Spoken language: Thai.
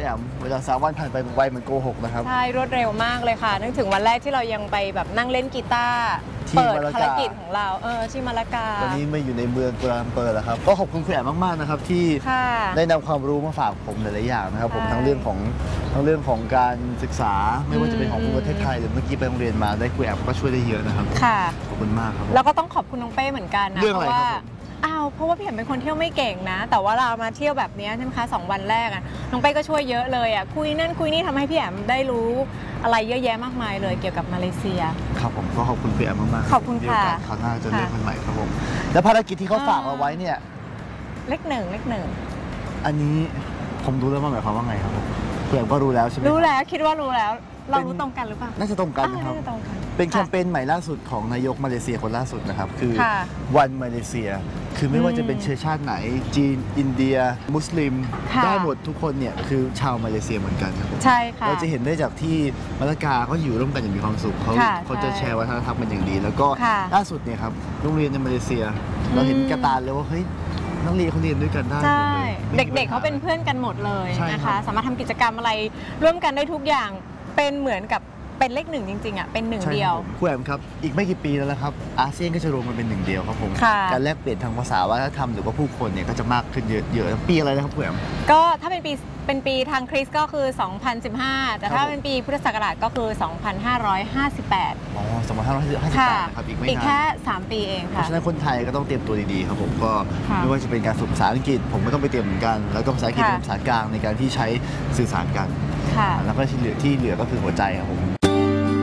แอมเวลา3 วันผ่านไปไวเหมือนโกหกนะครับใช่รวดเร็วมากเลยค่ะนึกถึงวันแรกที่เรายังไปแบบนั่งเล่นกีตาร์เปิดภารกิจของเราที่มาลากาตอนนี้ไม่อยู่ในเมืองกัวลาลัมเปอร์แล้วครับก็ขอบคุณคุณแอมมากๆนะครับที่ได้นำความรู้มาฝากผมหลายๆอย่างนะครับผมทั้งเรื่องของการศึกษาไม่ว่าจะเป็นของประเทศไทยหรือเมื่อกี้ไปโรงเรียนมาได้คุณแอมก็ช่วยได้เยอะนะครับค่ะขอบคุณมากครับแล้วก็ต้องขอบคุณน้องเป้เหมือนกันนะเรื่องอะไรครับเพราะว่าพี่แอมเป็นคนเที่ยวไม่เก่งนะแต่ว่าเรามาเที่ยวแบบนี้ใช่ไหมคะ2 วันแรกน้องเป้ก็ช่วยเยอะเลยคุยนั่นคุยนี่ทำให้พี่แอมได้รู้อะไรเยอะแยะมากมายเลยเกี่ยวกับมาเลเซียครับผมก็ขอบคุณพี่แอมมากๆขอบคุณค่ะคราวหน้าจะเรื่องใหม่ๆครับผมแล้วภารกิจที่เขาฝากเราไว้เนี่ยเลขหนึ่งอันนี้ผมรู้แล้วมันหมายความว่าไงครับผมพี่แอมก็รู้แล้วใช่ไหมรู้แล้วคิดว่ารู้แล้วเรารู้ตรงกันหรือเปล่าน่าจะตรงกันนะครับเป็นแคมเปญใหม่ล่าสุดของนายกมาเลเซียคนล่าสุดนะครับคือวันมาเลเซียคือไม่ว่าจะเป็นเชื้อชาติไหนจีนอินเดียมุสลิมได้หมดทุกคนเนี่ยคือชาวมาเลเซียเหมือนกันครับผมใช่ค่ะเราจะเห็นได้จากที่มาลากาเขาอยู่ร่วมกันอย่างมีความสุขเขาจะแชร์วัฒนธรรมกันอย่างดีแล้วก็ล่าสุดเนี่ยครับโรงเรียนในมาเลเซียเราเห็นกระตาเลยว่าเฮ้ยนักเรียนเขาเรียนด้วยกันได้หมดเลยเด็กๆเขาเป็นเพื่อนกันหมดเลยนะคะสามารถทำกิจกรรมอะไรร่วมกันได้ทุกอย่างเป็นเหมือนกับเป็นเลขหนึ่งจริงๆเป็นหนึ่งเดียวคุณแอมครับอีกไม่กี่ปีแล้วนะครับอาเซียนก็จะรวมกันเป็นหนึ่งเดียวครับผมการแลกเปลี่ยนทางภาษาวัฒนธรรมหรือว่าผู้คนเนี่ยก็จะมากขึ้นเยอะๆปีอะไรนะครับคุณแอมก็ถ้าเป็นปีทางคริสก็คือ 2015 แต่ถ้าเป็นปีพุทธศักราชก็คือ 2558 อ๋อ2558นะครับอีกไม่นานอีกแค่ 3 ปีเองค่ะเพราะฉะนั้นคนไทยก็ต้องเตรียมตัวดีๆครับผมก็ไม่ว่าจะเป็นการฝึกภาษาอังกฤษผมก็ต้องไปเตรียมเหมือนกันแล้วก็ภาษาอังกฤษเป็นภาษากลางในการที่ใช้สื่อสารกันแล้วก็ที่เหลือก็คือหัวใจครับผม